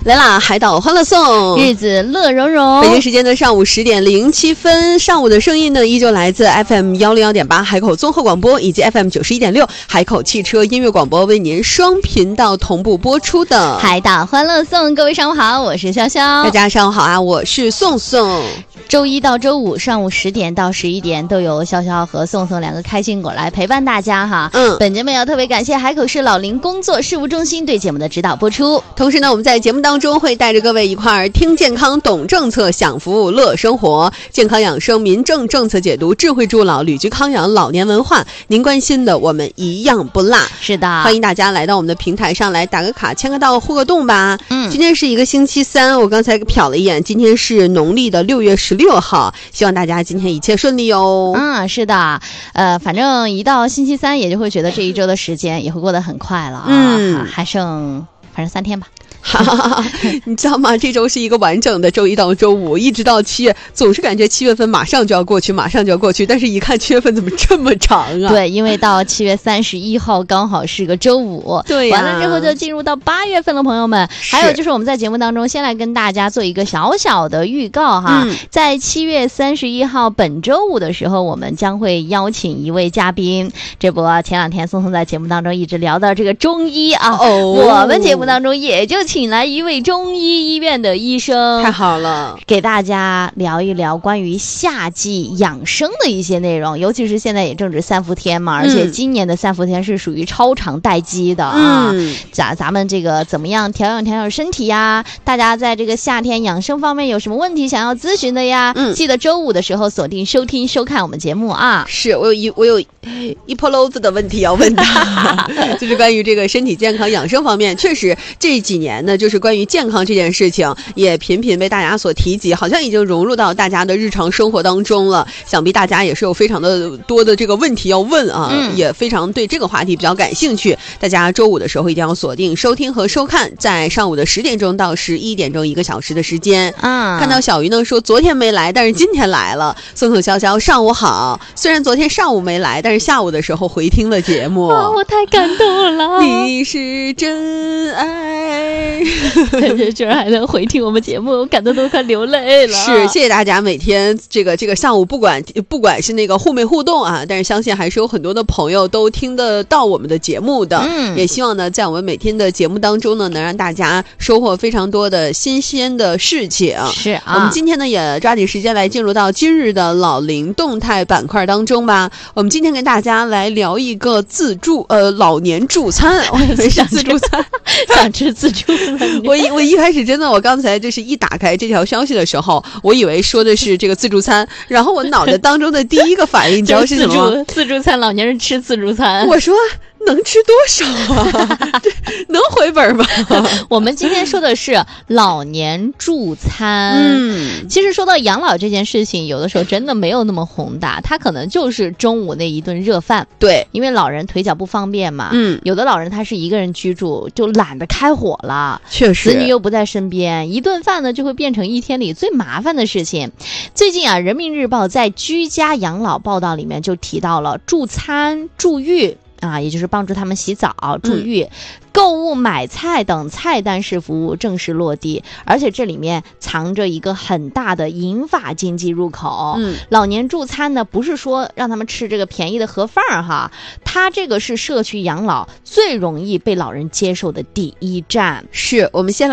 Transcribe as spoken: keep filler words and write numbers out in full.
来啦，海岛欢乐颂， 日子乐融融。 北京时间的上午十点零七分，上午的声音呢，依旧来自 F M 幺零幺点八海口综合广播以及 F M 九十一点六海口汽车音乐广播，为您双频道同步播出的海岛欢乐颂。各位上午好，我是潇潇。 大家上午好啊，我是宋宋。 周一到周五上午十点到十一点都有潇潇和宋宋两个开心果来陪伴大家哈。 嗯， 本节目要特别感谢海口市老龄工作事务中心对节目的指导播出。 同时呢，我们在节目当中会带着各位一块儿听健康、懂政策、享服务、乐生活，健康养生、民政政策解读、智慧助老、旅居康养、老年文化，您关心的我们一样不落。 是的， 欢迎大家来到我们的平台上来打个卡、签个到、互个动吧。 嗯， 今天是一个星期三，我刚才瞟了一眼，今天是农历的六月十六号，希望大家今天一切顺利哦。 嗯，是的，呃，反正一到星期三，也就会觉得这一周的时间也会过得很快了啊。 嗯， 还剩反正三天吧。 你知道吗？这周是一个完整的周一到周五，一直到七月，总是感觉七月份马上就要过去，马上就要过去，但是一看七月份怎么这么长啊？ 对，因为到七月三十一号刚好是个周五， 对呀、 啊，完了之后就进入到八月份了，朋友们。还有就是我们在节目当中先来跟大家做一个小小的预告哈，嗯、在七月三十一号本周五的时候，我们将会邀请一位嘉宾。这不，前两天宋宋在节目当中一直聊到这个中医啊，哦、我们节目当中也就请来一位中医医院的医生， 太好了， 给大家聊一聊关于夏季养生的一些内容，尤其是现在也正值三伏天嘛，嗯、而且今年的三伏天是属于超长待机的啊。嗯，咱咱们这个怎么样调养调养身体呀？大家在这个夏天养生方面有什么问题想要咨询的呀？嗯，记得周五的时候锁定收听收看我们节目啊。 是我有一我有一破篓子的问题要问他，就是关于这个身体健康养生方面，确实这几年呢，就是关于健康这件事情也频频被大家所提及，好像已经融入到大家的日常生活当中了。想必大家也是有非常的多的这个问题要问啊，嗯、也非常对这个话题比较感兴趣。大家周五的时候一定要锁定收听和收看，在上午的十点钟到十一点钟一个小时的时间。 嗯， 看到小鱼呢说昨天没来，但是今天来了。宋宋潇潇上午好，虽然昨天上午没来，但是下午的时候回听了节目。 哦、我太感动了， 你是真爱。 居然还能回听我们节目，我感动都快流泪了。 是，谢谢大家每天这个这个上午不管不管是那个互没互动啊，但是相信还是有很多的朋友都听得到我们的节目的。嗯，也希望呢，在我们每天的节目当中呢，能让大家收获非常多的新鲜的事情。 是啊， 我们今天呢也抓紧时间来进入到今日的老龄动态板块当中吧。我们今天跟大家来聊一个自助呃老年助餐，我以为是自助餐， 想吃自助。 我一我一开始真的，我刚才就是一打开这条消息的时候，我以为说的是这个自助餐，然后我脑袋当中的第一个反应，你知道是什么吗？ 自助餐，老年人吃自助餐。 我说能吃多少啊？能回本吗？ 我们今天说的是老年助餐。嗯，其实说到养老这件事情，有的时候真的没有那么宏大，它可能就是中午那一顿热饭。 对， 因为老人腿脚不方便嘛。嗯，有的老人他是一个人居住，就懒得开火了。 确实， 子女又不在身边，一顿饭呢就会变成一天里最麻烦的事情。最近啊，《人民日报》在居家养老报道里面就提到了助餐、助浴。啊，也就是帮助他们洗澡、助浴、嗯、购物、买菜等菜单式服务正式落地，而且这里面藏着一个很大的银发经济入口。嗯，老年助餐呢，不是说让他们吃这个便宜的盒饭哈，它这个是社区养老最容易被老人接受的第一站。 是我们先来